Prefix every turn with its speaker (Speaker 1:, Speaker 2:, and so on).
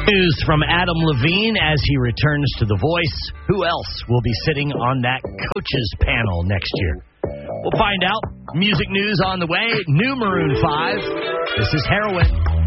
Speaker 1: News from Adam Levine as he returns to The Voice. Who else will be sitting on that coaches panel next year? We'll find out. Music news on the way. New Maroon 5. This is Heroin.